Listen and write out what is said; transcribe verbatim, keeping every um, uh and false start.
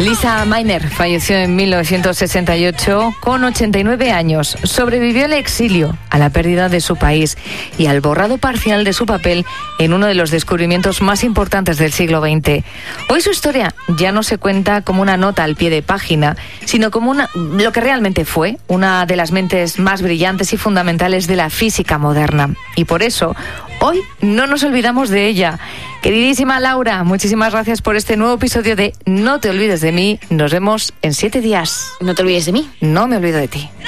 Lisa Meitner falleció en mil novecientos sesenta y ocho con ochenta y nueve años. Sobrevivió al exilio, a la pérdida de su país y al borrado parcial de su papel en uno de los descubrimientos más importantes del siglo veinte. Hoy su historia ya no se cuenta como una nota al pie de página, sino como una, lo que realmente fue, una de las mentes más brillantes y fundamentales de la física moderna. Y por eso, hoy no nos olvidamos de ella. Queridísima Laura, muchísimas gracias por este nuevo episodio de No te olvides de mí. Nos vemos en siete días. No te olvides de mí. No me olvido de ti.